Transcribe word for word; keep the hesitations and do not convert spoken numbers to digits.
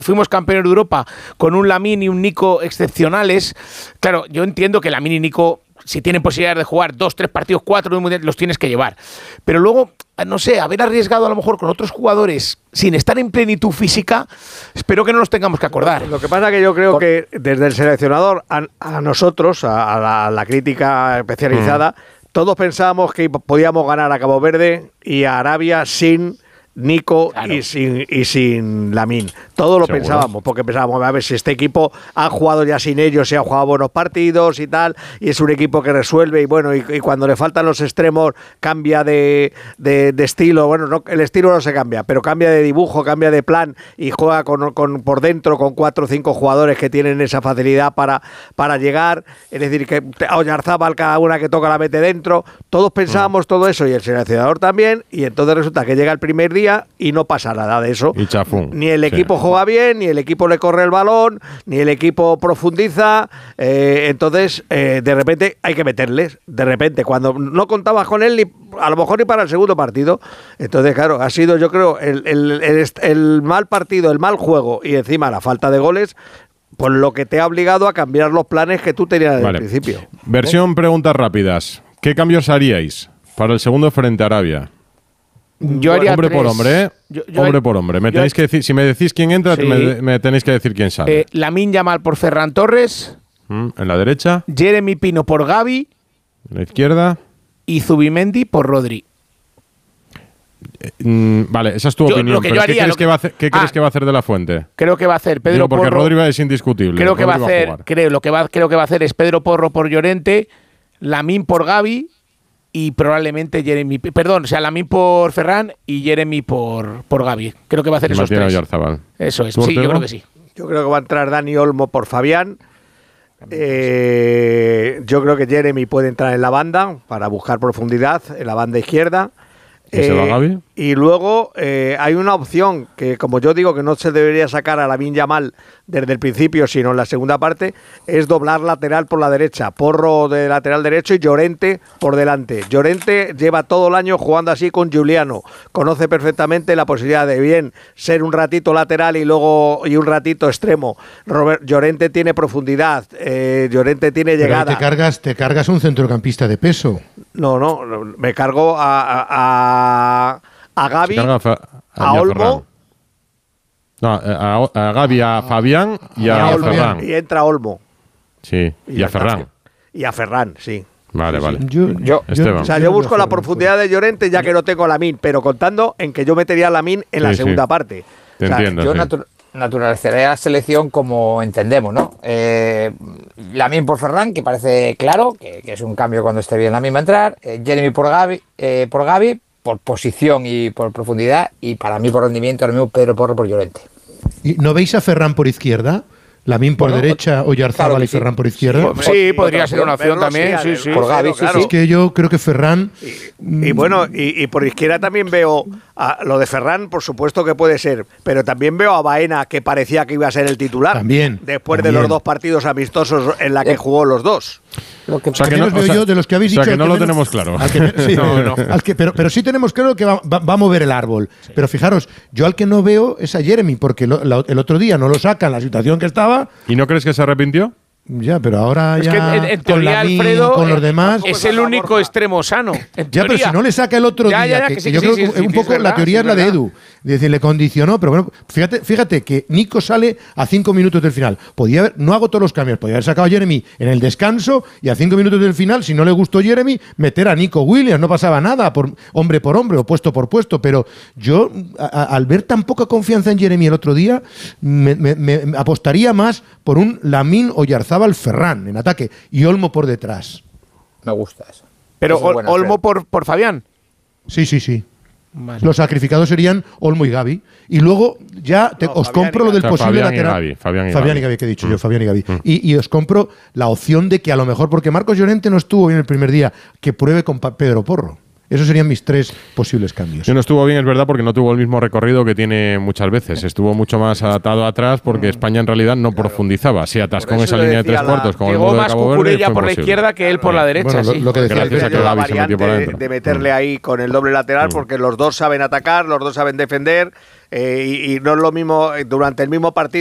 fuimos campeones de Europa con un Lamine y un Nico excepcionales. Claro, yo entiendo que Lamine y Nico, si tienen posibilidad de jugar dos, tres partidos, cuatro, los tienes que llevar. Pero luego, no sé, haber arriesgado a lo mejor con otros jugadores sin estar en plenitud física, espero que no nos tengamos que acordar. Lo que pasa es que yo creo que desde el seleccionador a, a nosotros, a, a, la, a la crítica especializada, mm. todos pensábamos que podíamos ganar a Cabo Verde y a Arabia sin Nico claro. y sin y sin Lamine. Todo lo ¿Seguro? pensábamos, porque pensábamos, a ver si este equipo ha jugado ya sin ellos, se ha jugado buenos partidos y tal, y es un equipo que resuelve, y bueno, y, y cuando le faltan los extremos cambia de, de, de estilo, bueno, no, el estilo no se cambia, pero cambia de dibujo, cambia de plan, y juega con, con por dentro con cuatro o cinco jugadores que tienen esa facilidad para, para llegar, es decir, que Oyarzábal cada una que toca la mete dentro, todos pensábamos mm. todo eso, y el seleccionador también, y entonces resulta que llega el primer día y no pasa nada de eso. Y chafún. Ni el equipo sí. juega bien, ni el equipo le corre el balón, ni el equipo profundiza. Eh, entonces, eh, de repente hay que meterles. De repente, cuando no contabas con él, ni, a lo mejor ni para el segundo partido. Entonces, claro, ha sido, yo creo, el, el, el, el mal partido, el mal juego y encima la falta de goles, pues lo que te ha obligado a cambiar los planes que tú tenías desde vale. el principio. Versión ¿Eh? preguntas rápidas. ¿Qué cambios haríais para el segundo frente a Arabia? Yo haría hombre tres. por hombre, yo, yo hombre por hombre. Me tenéis que decir, si me decís quién entra, sí. me, me tenéis que decir quién sale. Eh, Lamine Yamal por Ferran Torres. Mm, en la derecha. Jeremy Pino por Gavi. En la izquierda. Y Zubimendi por Rodri. Eh, mm, vale, esa es tu yo, opinión. Que pero haría, ¿Qué, crees que, que... va a hacer, ¿qué ah, crees que va a hacer De La Fuente? Creo que va a hacer Pedro Digo, porque Porro. Rodri es indiscutible. Creo que va a hacer. Va a creo, lo que va, creo que va a hacer es Pedro Porro por Llorente, Lamine por Gavi. Y probablemente Jeremy, perdón, o sea, Lamine por Ferran y Jeremy por, por Gavi. Creo que va a hacer esos tres. Oyarzábal. Eso es, sí, yo creo que sí. Yo creo que va a entrar Dani Olmo por Fabián. Eh, yo creo que Jeremy puede entrar en la banda para buscar profundidad en la banda izquierda. ¿Y eh, se va Gavi? Y luego eh, hay una opción que, como yo digo, que no se debería sacar a Lamine Yamal desde el principio, sino en la segunda parte, es doblar lateral por la derecha. Porro de lateral derecho y Llorente por delante. Llorente lleva todo el año jugando así con Giuliano. Conoce perfectamente la posibilidad de bien ser un ratito lateral y luego y un ratito extremo. Robert, Llorente tiene profundidad, eh, Llorente tiene llegada. Pero te cargas, te cargas un centrocampista de peso. No, no, me cargo a, a, a, a Gavi, a, a Olmo. No, a, a Gavi, a Fabián y a, a Ferran. Y entra Olmo. Sí, y, y a Ferran. Y a Ferran, sí. Vale, sí, vale. Sí. Yo, yo, o sea, yo busco la profundidad de Llorente ya que no tengo a Lamine, pero contando en que yo metería a Lamine en sí, la segunda sí. parte. Te o sea, entiendo, yo sí. natu- naturalizaré a la selección como entendemos, ¿no? Eh, Lamine por Ferran, que parece claro, que, que es un cambio cuando esté bien Lamine va a entrar. Eh, Jeremy por Gavi, eh, por Gavi, por posición y por profundidad, y para mí por rendimiento, ahora mismo Pedro Porro por Llorente. ¿Y no veis a Ferran por izquierda? Lamine por bueno, derecha, Oyarzábal claro y Ferran sí. por izquierda. Sí, sí podría ser una opción también. Sí, sí, por Gavi, claro. Es que yo creo que Ferran. Y, y bueno, y, y por izquierda también veo a, lo de Ferran, por supuesto que puede ser, pero también veo a Baena que parecía que iba a ser el titular. También. Después también. de los dos partidos amistosos en la que jugó los dos. Lo que, o sea, que no, veo o sea, yo de los que habéis dicho. O sea, que no lo menos, tenemos claro. Al que, sí, no, no. Al que, pero, pero sí tenemos claro que va, va, va a mover el árbol. Sí. Pero fijaros, yo al que no veo es a Jeremy, porque lo, la, el otro día no lo saca en la situación que estaba. ¿Y no crees que se arrepintió? Ya, pero ahora es ya que en, en con teoría, Lamine, Alfredo, con los demás es el único extremo sano. Ya, pero si no le saca el otro ya, día, ya, ya, que, que, sí, que yo que creo sí, que sí, un sí, poco sí, es la verdad, teoría sí, es la de Edu, de decir, le condicionó, pero bueno, fíjate, fíjate que Nico sale a cinco minutos del final. Podía haber, no hago todos los cambios, podía haber sacado a Jeremy en el descanso y a cinco minutos del final, si no le gustó Jeremy, meter a Nico Williams, no pasaba nada, por hombre por hombre o puesto por puesto, pero yo a, a, al ver tan poca confianza en Jeremy el otro día, me, me, me apostaría más por un Lamine Oyarzábal Ferran en ataque y Olmo por detrás. Me gusta eso. Pero eso Ol- Olmo por, por Fabián. Sí, sí, sí. Vale. Los sacrificados serían Olmo y Gavi. Y luego ya te, no, os Fabián compro lo del o sea, posible Fabián lateral. Y Gavi, Fabián y Fabián Gavi. y Gavi, que he dicho mm. yo, Fabián y Gavi. Mm. Y, y os compro la opción de que a lo mejor, porque Marcos Llorente no estuvo bien el primer día, que pruebe con Pedro Porro. Esos serían mis tres posibles cambios. Sí, no estuvo bien, es verdad, porque no tuvo el mismo recorrido que tiene muchas veces. Estuvo mucho más atado atrás porque España en realidad no claro. profundizaba. Se atascó en esa línea de tres cuartos con el modo de Cabo Verde. Cucurella por la izquierda que él por la derecha. Bueno, sí. lo, lo que decía Gracias a que Gavi se metió por adentro. De meterle ahí con el doble lateral mm. porque los dos saben atacar, los dos saben defender eh, y, y no es lo mismo durante el mismo partido.